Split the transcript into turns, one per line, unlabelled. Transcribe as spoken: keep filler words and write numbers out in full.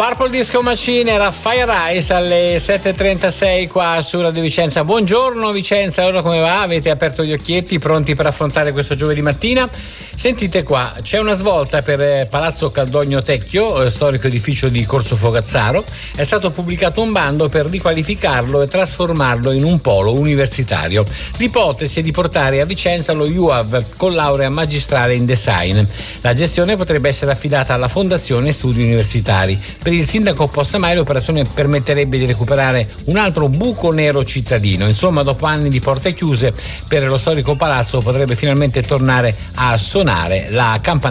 Purple Disco Machine era Fire Ice alle sette e trentasei qua su Radio Vicenza. Buongiorno Vicenza, allora come va? Avete aperto gli occhietti, pronti per affrontare questo giovedì mattina? Sentite qua, c'è una svolta per Palazzo Caldogno Tecchio, storico edificio di Corso Fogazzaro. È stato pubblicato un bando per riqualificarlo e trasformarlo in un polo universitario. L'ipotesi è di portare a Vicenza lo U A V con laurea magistrale in design. La gestione potrebbe essere affidata alla Fondazione Studi Universitari. Per il sindaco Possamai l'operazione permetterebbe di recuperare un altro buco nero cittadino. Insomma, dopo anni di porte chiuse per lo storico palazzo potrebbe finalmente tornare a suonare la campanella.